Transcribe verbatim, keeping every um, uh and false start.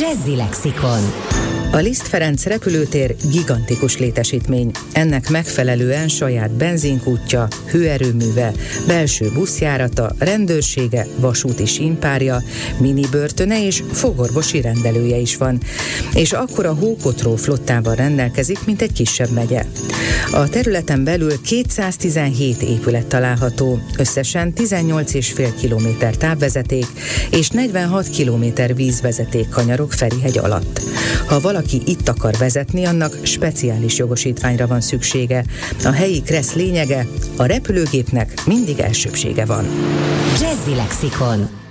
Jazzy Lexikon. A Liszt Ferenc repülőtér gigantikus létesítmény. Ennek megfelelően saját benzinkútja, hőerőműve, belső buszjárata, rendőrsége, vasúti sínpárja, mini börtöne és fogorvosi rendelője is van. És akkora hókotró flottával rendelkezik, mint egy kisebb megye. A területen belül kétszáztizenhét épület található, összesen tizennyolc egész öt kilométer távvezeték és negyvenhat kilométer vízvezeték kanyarog Ferihegy alatt. Ha valaki itt akar vezetni, annak speciális jogosítványra van szüksége. A helyi kressz lényege, a repülőgépnek mindig elsőbbsége van. Jazzy Lexikon.